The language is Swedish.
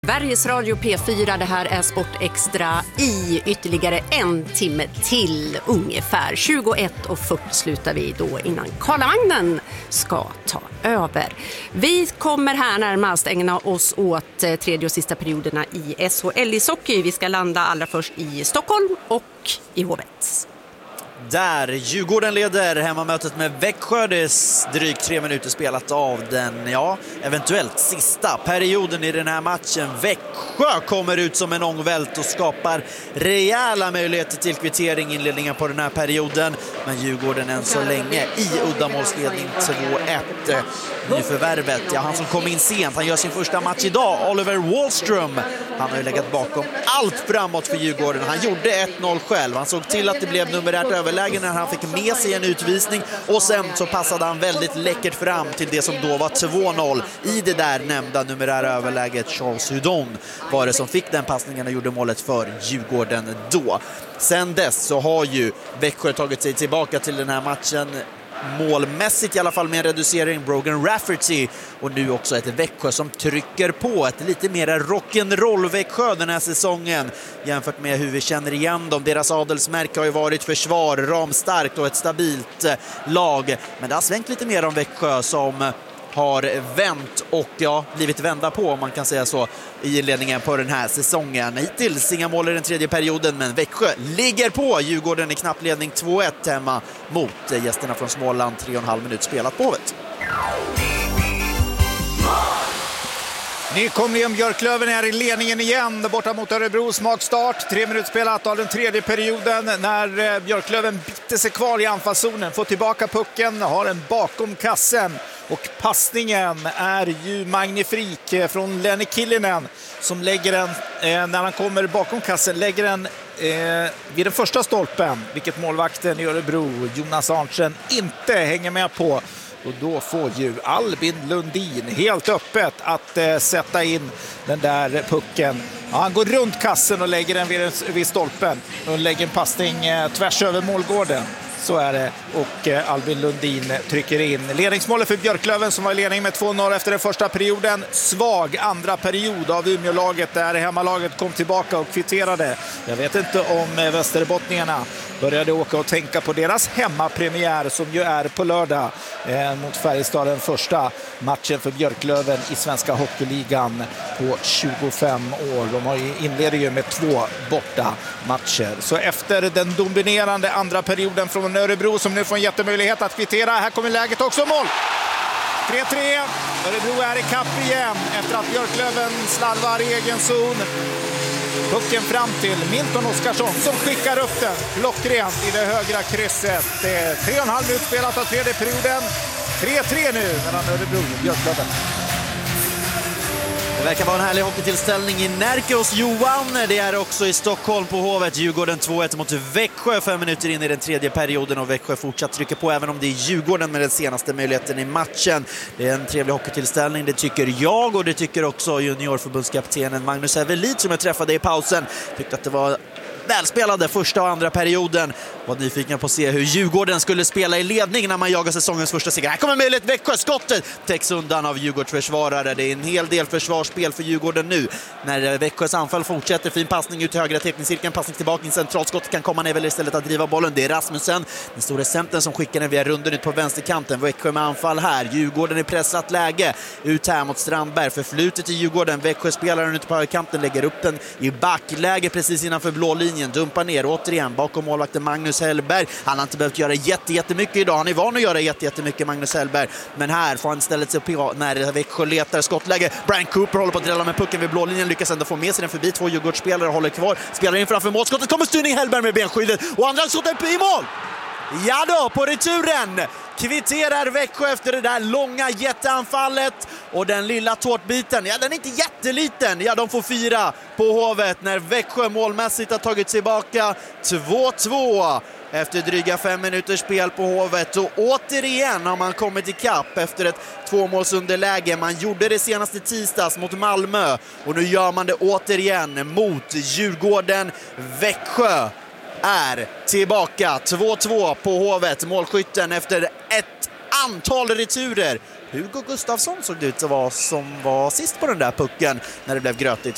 Sveriges Radio P4, det här är Sport Extra i ytterligare en timme till ungefär. 21:40 slutar vi då innan Karlavagnen ska ta över. Vi kommer här närmast ägna oss åt tredje och sista perioderna i SHL-ishockey. Vi ska landa allra först i Stockholm och i Hovet. Där Djurgården leder hemmamötet med Växjö. Det är drygt 3 minuter spelat av den, eventuellt sista perioden i den här matchen. Växjö kommer ut som en ångvält och skapar rejäla möjligheter till kvittering i inledningen på den här perioden. Men Djurgården än så länge i uddamålsledning 2-1. Nyförvärvet, han som kom in sent, han gör sin första match idag, Oliver Wallström. Han har ju legat bakom allt framåt för Djurgården. Han gjorde 1-0 själv. Han såg till att det blev numerärt överläge när han fick med sig en utvisning. Och sen så passade han väldigt läckert fram till det som då var 2-0 i det där nämnda numerära överläget. Charles Hudon var det som fick den passningen och gjorde målet för Djurgården då. Sen dess så har ju Växjö tagit sig tillbaka till den här matchen målmässigt i alla fall med en reducering. Brogan Rafferty och nu också ett Växjö som trycker på ett lite mer rock'n'roll Växjö den här säsongen jämfört med hur vi känner igen dem. Deras adelsmärke har ju varit försvar, ramstarkt och ett stabilt lag, men det har svängt lite mer om Växjö som har vänt och blivit vända på, om man kan säga så, i inledningen på den här säsongen. Hittills inga mål i den tredje perioden, men Växjö ligger på. Djurgården i knappledning 2-1 hemma mot gästerna från Småland. 3,5 minut spelat på Hovet. Nykomlingen Björklöven är i ledningen igen borta mot Örebro. Smakstart, 3 minuter spelat av den tredje perioden när Björklöven biter sig kvar i anfallszonen. Får tillbaka pucken, har en bakom kassen och passningen är ju magnifik från Lenny Killinen som lägger den, när han kommer bakom kassen, lägger den vid den första stolpen, vilket målvakten i Örebro, Jonas Arntzen, inte hänger med på. Och då får ju Albin Lundin helt öppet att sätta in den där pucken. Han går runt kassen och lägger den vid stolpen och lägger en passning tvärs över målgården. Så är det, och Albin Lundin trycker in ledningsmålet för Björklöven som var i ledning med 2-0 efter den första perioden. Svag andra period av Umeålaget där hemmalaget kom tillbaka och kvitterade. Jag vet inte om västerbottningarna började åka och tänka på deras hemmapremiär som ju är på lördag mot Färjestad, den första matchen för Björklöven i svenska hockeyligan på 25 år. De inleder ju med 2 borta matcher. Så efter den dominerande andra perioden från Örebro som nu får en jättemöjlighet att kvittera. Här kommer läget också, mål! 3-3. Örebro är i kapp igen efter att Björklöven slarvar i egen zon. Pucken fram till Milton Oskarsson som skickar upp den klockrent i det högra krysset. 3,5 minut spelat av tredje perioden. 3-3 nu mellan Örebro och Björklöven. Det verkar vara en härlig hockeytillställning i Närke hos Johan. Det är också i Stockholm på Hovet. Djurgården 2-1 mot Växjö 5 minuter in i den tredje perioden och Växjö fortsatt trycker på även om det är Djurgården med den senaste möjligheten i matchen. Det är en trevlig hockeytillställning, det tycker jag, och det tycker också juniorförbundskaptenen Magnus Evelit som jag träffade i pausen. Tyckte att det var välspelade första och andra perioden. Var nyfiken på att se hur Djurgården skulle spela i ledning när man jagar säsongens första seger. Här kommer möjligt Växjö, skottet täcks undan av Djurgårdsförsvarare. Det är en hel del försvarsspel för Djurgården nu. När Växjös anfall fortsätter, fin passning ut till högra teckningscirkeln, passning tillbaka in centralt, skottet kan komma ner väl istället att driva bollen. Det är Rasmussen, den stora centern som skickar den via runden ut på vänsterkanten. Växjö med anfall här, Djurgården i pressat läge. Ut här mot Strandberg, förflutet i Djurgården. Växjö-spelaren ute på högerkanten lägger upp den i backläge precis innanför blå linjen, dumpar ner återigen bakom målvakten Magnus Hellberg. Han har inte behövt göra jättemycket idag. Han är van att göra jättemycket, Magnus Hellberg. Men här får han stället sig upp när Växjö letar skottläge. Brian Cooper håller på att drälla med pucken vid blå linjen. Lyckas ändå få med sig den förbi. 2 Djurgårdsspelare håller kvar. Spelar in framför målskottet. Kommer styrning Hellberg med benskyddet. Och andra skottet i mål! Ja då, på returen kvitterar Växjö efter det där långa jätteanfallet. Och den lilla tårtbiten, den är inte jätteliten. De får fira på Hovet när Växjö målmässigt har tagit tillbaka 2-2 efter dryga 5 minuters spel på Hovet. Och återigen har man kommit i kapp efter ett 2-målsunderläge. Man gjorde det senaste tisdags mot Malmö och nu gör man det återigen mot Djurgården. Växjö är tillbaka 2-2 på Hovet. Målskytten efter ett antal returer. Hugo Gustafsson såg det ut att vara som var sist på den där pucken när det blev grötigt